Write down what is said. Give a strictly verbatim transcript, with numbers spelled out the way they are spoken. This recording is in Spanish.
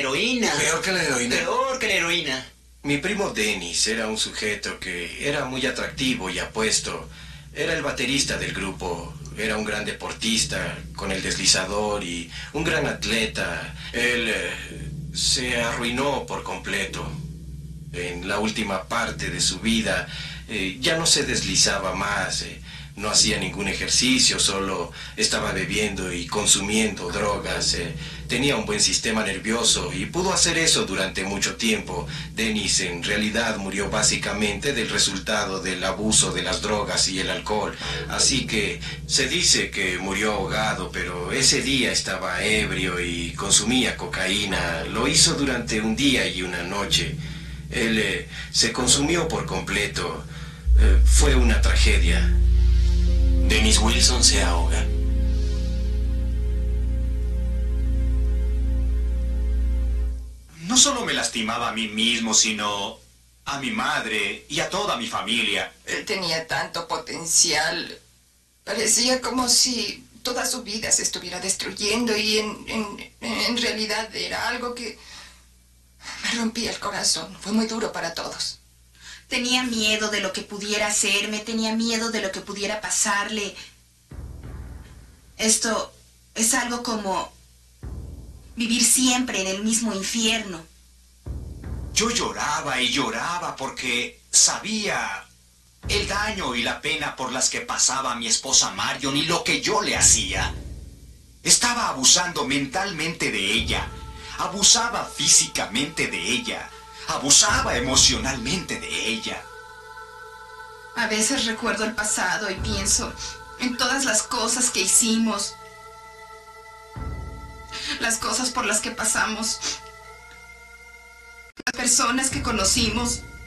heroína. ¿Peor que la heroína? Peor que la heroína. Mi primo Dennis era un sujeto que era muy atractivo y apuesto. Era el baterista del grupo. Era un gran deportista con el deslizador y un gran atleta. Él eh, se arruinó por completo. En la última parte de su vida eh, ya no se deslizaba más. Eh, no hacía ningún ejercicio, solo estaba bebiendo y consumiendo drogas. Eh, tenía un buen sistema nervioso y pudo hacer eso durante mucho tiempo. Dennis en realidad murió básicamente del resultado del abuso de las drogas y el alcohol. Así que se dice que murió ahogado, pero ese día estaba ebrio y consumía cocaína. Lo hizo durante un día y una noche. Él eh, se consumió por completo. Eh, fue una tragedia. Dennis Wilson se ahoga. No solo me lastimaba a mí mismo, sino a mi madre y a toda mi familia. Él tenía tanto potencial. Parecía como si toda su vida se estuviera destruyendo y en, en, en realidad era algo que me rompía el corazón. Fue muy duro para todos. Tenía miedo de lo que pudiera hacerme, tenía miedo de lo que pudiera pasarle. Esto es algo como vivir siempre en el mismo infierno. Yo lloraba y lloraba porque sabía el daño y la pena por las que pasaba mi esposa Marion y lo que yo le hacía. Estaba abusando mentalmente de ella, abusaba físicamente de ella. Abusaba emocionalmente de ella. A veces recuerdo el pasado y pienso en todas las cosas que hicimos, las cosas por las que pasamos, las personas que conocimos.